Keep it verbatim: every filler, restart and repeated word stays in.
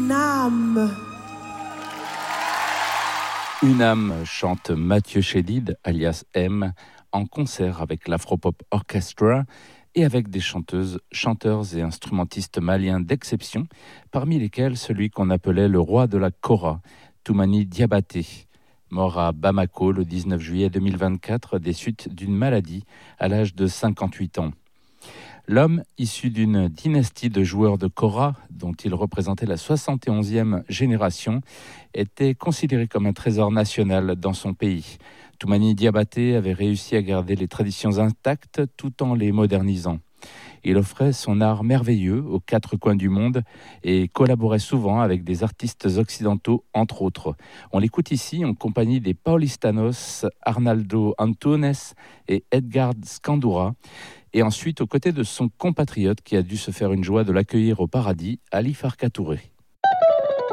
une âme. Une âme chante Mathieu Chédid, alias M, en concert avec l'Afropop Orchestra et avec des chanteuses, chanteurs et instrumentistes maliens d'exception, parmi lesquels celui qu'on appelait le roi de la kora, Toumani Diabaté, mort à Bamako le dix-neuf juillet deux mille vingt-quatre des suites d'une maladie à l'âge de cinquante-huit ans. L'homme, issu d'une dynastie de joueurs de kora, dont il représentait la soixante et onzième génération, était considéré comme un trésor national dans son pays. Toumani Diabaté avait réussi à garder les traditions intactes tout en les modernisant. Il offrait son art merveilleux aux quatre coins du monde et collaborait souvent avec des artistes occidentaux, entre autres. On l'écoute ici en compagnie des Paulistanos, Arnaldo Antunes et Edgar Scandura, et ensuite aux côtés de son compatriote qui a dû se faire une joie de l'accueillir au paradis, Ali Farka Touré.